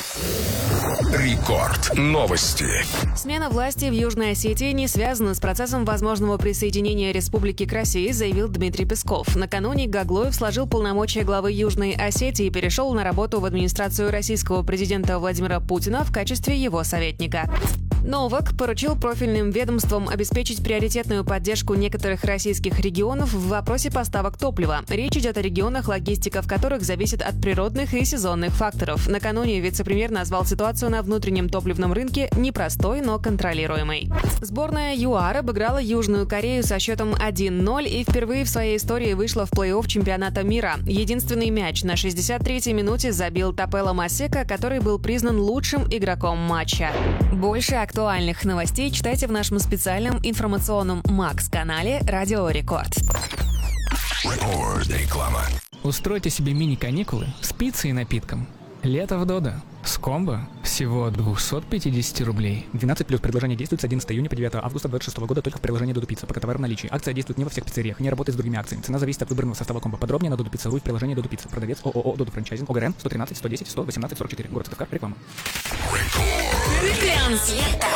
Рекорд. Новости. Смена власти в Южной Осетии не связана с процессом возможного присоединения республики к России, заявил Дмитрий Песков. Накануне Гаглоев сложил полномочия главы Южной Осетии и перешел на работу в администрацию российского президента Владимира Путина в качестве его советника. Новак поручил профильным ведомствам обеспечить приоритетную поддержку некоторых российских регионов в вопросе поставок топлива. Речь идет о регионах, логистика в которых зависит от природных и сезонных факторов. Накануне вице-премьер назвал ситуацию на внутреннем топливном рынке непростой, но контролируемой. Сборная ЮАР обыграла Южную Корею со счетом 1-0 и впервые в своей истории вышла в плей-офф чемпионата мира. Единственный мяч на 63-й минуте забил Тапела Масека, который был признан лучшим игроком матча. Больше актуальных новостей читайте в нашем специальном информационном Макс-канале «Радио Рекорд». Реклама. Устройте себе мини-каникулы с пиццей и напитком. Лето в Додо. С комбо всего 250 рублей. 12+. Предложение действует с 11 июня по 9 августа 2026 года только в приложении Додо Пицца, пока товар в наличии. Акция действует не во всех пиццериях, не работает с другими акциями. Цена зависит от выбранного состава комбо. Подробнее на Додо.Пицца.ру и в приложении Додо Пицца. Продавец ООО Додо Франчайзинг, ОГРН 113 110 118 44. Город Сыктывкар. Реклама.